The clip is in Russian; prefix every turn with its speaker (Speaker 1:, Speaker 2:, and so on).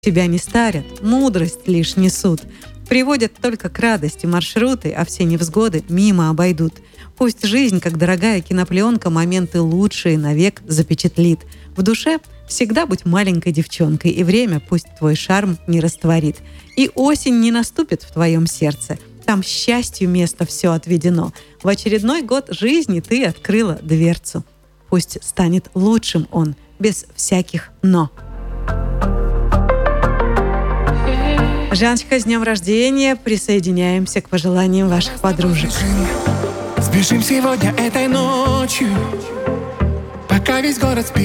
Speaker 1: Тебя не старят, мудрость лишь несут. Приводят только к радости маршруты, а все невзгоды мимо обойдут. Пусть жизнь, как дорогая кинопленка, моменты лучшие навек запечатлит. В душе всегда будь маленькой девчонкой, и время пусть твой шарм не растворит. И осень не наступит в твоем сердце. Там счастью место все отведено. В очередной год жизни ты открыла дверцу. Пусть станет лучшим он, без всяких «но». Жанчика, с днем рождения! Присоединяемся к пожеланиям ваших подружек.
Speaker 2: Сбежим сегодня этой ночью, пока весь город спит.